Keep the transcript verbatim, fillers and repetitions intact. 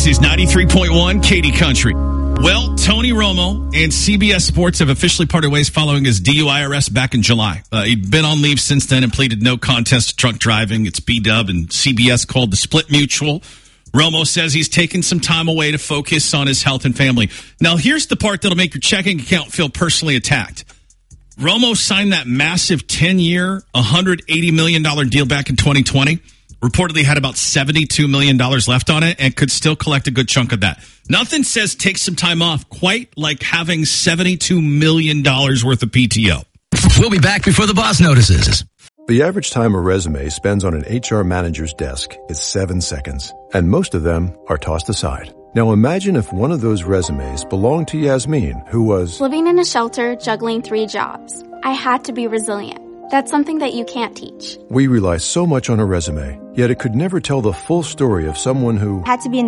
This is ninety-three point one Katy Country. Well, Tony Romo and C B S Sports have officially parted ways following his D U I arrest back in July. Uh, he'd been on leave since then and pleaded no contest to drunk driving. It's B-Dub, and C B S called the split mutual. Romo says he's taken some time away to focus on his health and family. Now, here's the part that'll make your checking account feel personally attacked. Romo signed that massive ten-year, one hundred eighty million dollars deal back in twenty twenty. Reportedly had about seventy-two million dollars left on it and could still collect a good chunk of that. Nothing says take some time off quite like having seventy-two million dollars worth of P T O. We'll be back before the boss notices. The average time a resume spends on an H R manager's desk is seven seconds, and most of them are tossed aside. Now imagine if one of those resumes belonged to Yasmin, who was living in a shelter, juggling three jobs. I had to be resilient. That's something that you can't teach. We rely so much on a resume, yet it could never tell the full story of someone who had to be